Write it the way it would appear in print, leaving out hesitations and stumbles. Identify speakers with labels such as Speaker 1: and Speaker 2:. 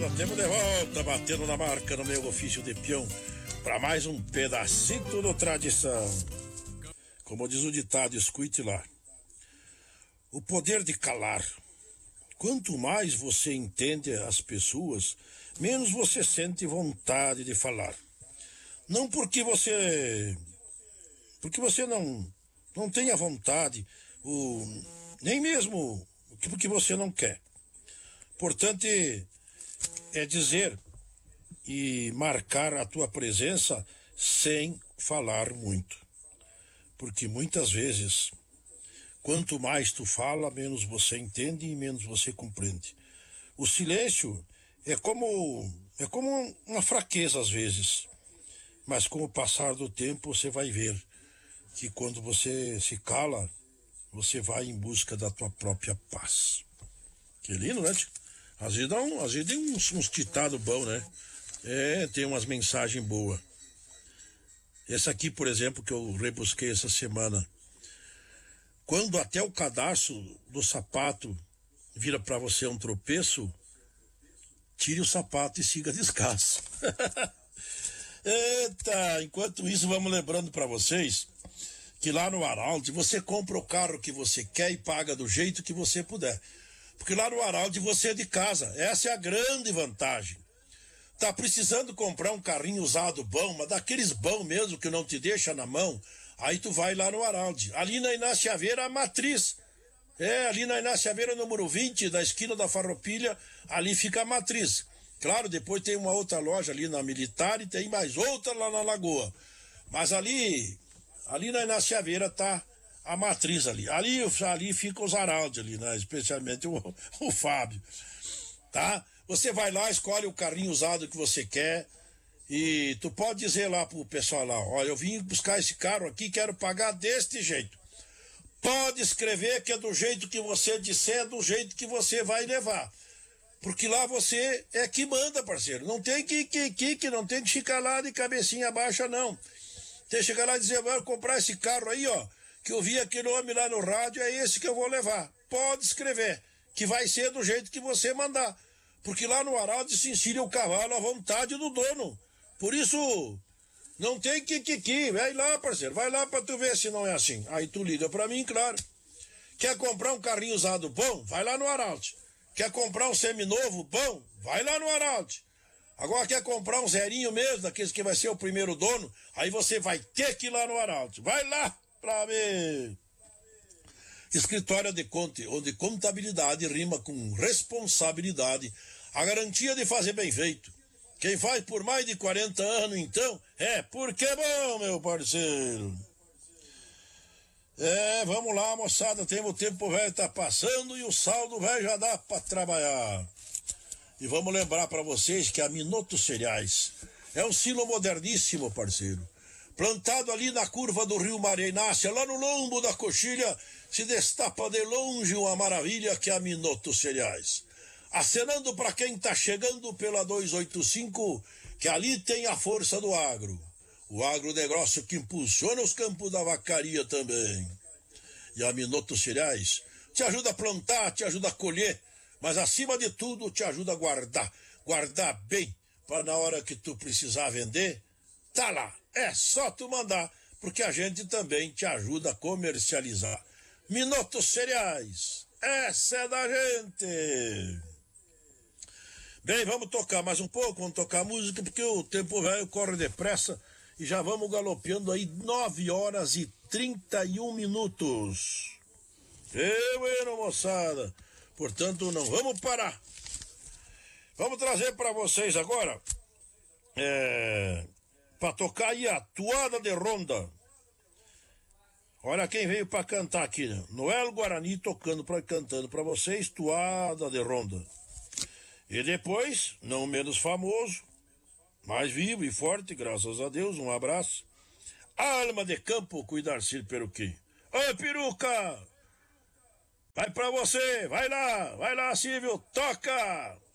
Speaker 1: Temos de volta, batendo na marca no meu ofício de peão, para mais um pedacito do tradição. Como diz o ditado, escute lá. O poder de calar. Quanto mais você entende as pessoas, menos você sente vontade de falar. Não porque você não tenha vontade, nem mesmo porque você não quer. Portanto, é dizer e marcar a tua presença sem falar muito. Porque muitas vezes, quanto mais tu fala, menos você entende e menos você compreende. O silêncio é como uma fraqueza às vezes. Mas com o passar do tempo você vai ver que quando você se cala, você vai em busca da tua própria paz. Que lindo, né? Às vezes tem uns ditados bons, né? Tem umas mensagens boas. Essa aqui, por exemplo, que eu rebusquei essa semana. Quando até o cadarço do sapato vira para você um tropeço, tire o sapato e siga descalço. Eita, enquanto isso vamos lembrando para vocês que lá no Araldi você compra o carro que você quer e paga do jeito que você puder. Porque lá no Araldi você é de casa, essa é a grande vantagem. Tá precisando comprar um carrinho usado bom, mas daqueles bons mesmo que não te deixa na mão, aí tu vai lá no Araldi. Ali na Inácio Aveira, a matriz. Ali na Inácio Aveira, número 20, da esquina da Farroupilha, ali fica a matriz. Claro, depois tem uma outra loja ali na Militar e tem mais outra lá na Lagoa. Mas ali na Inácio Aveira tá a matriz ali. Ali fica os Araldi ali, né? Especialmente o Fábio. Tá? Você vai lá, escolhe o carrinho usado que você quer e tu pode dizer lá pro pessoal lá, olha, eu vim buscar esse carro aqui, quero pagar deste jeito. Pode escrever que é do jeito que você disser, é do jeito que você vai levar. Porque lá você é que manda, parceiro. Não tem que não tem que ficar lá de cabecinha baixa, não. Tem que chegar lá e dizer, vou comprar esse carro aí, ó, que eu vi aquele homem lá no rádio, é esse que eu vou levar. Pode escrever, que vai ser do jeito que você mandar. Porque lá no Araldi se ensina o cavalo à vontade do dono. Por isso, não tem que. Vai lá, parceiro, vai lá pra tu ver se não é assim. Aí tu liga pra mim, claro. Quer comprar um carrinho usado bom? Vai lá no Araldi. Quer comprar um seminovo bom? Vai lá no Araldi. Agora quer comprar um zerinho mesmo, daqueles que vai ser o primeiro dono? Aí você vai ter que ir lá no Araldi. Vai lá pra ver. Escritório de Conte, onde contabilidade rima com responsabilidade, a garantia de fazer bem feito. Quem faz por mais de 40 anos, então, porque é bom, meu parceiro. Vamos lá, moçada, o tempo velho tá passando e o saldo velho já dá pra trabalhar. E vamos lembrar para vocês que a Minuto Cereais é um silo moderníssimo, parceiro. Plantado ali na curva do rio Maria Inácia, lá no lombo da coxilha, se destapa de longe uma maravilha que é a Minuto Cereais. Acenando para quem tá chegando pela 285, que ali tem a força do agro. O agronegócio que impulsiona os campos da vacaria também. E a Minuto Cereais te ajuda a plantar, te ajuda a colher, mas acima de tudo te ajuda a guardar bem, para na hora que tu precisar vender, tá lá, é só tu mandar, porque a gente também te ajuda a comercializar. Minuto Cereais, essa é da gente. Bem, vamos tocar mais um pouco, vamos tocar música, porque o tempo velho corre depressa e já vamos galopeando aí 9h31. Bueno, moçada, portanto não vamos parar. Vamos trazer para vocês agora para tocar aí a Toada de Ronda. Olha quem veio para cantar aqui, né? Noel Guarani cantando para vocês Toada de Ronda. E depois, não menos famoso, mais vivo e forte, graças a Deus, um abraço, Alma de Campo com Darcy Peruquim. Ô, peruca! Vai pra você, vai lá, Silvio, toca!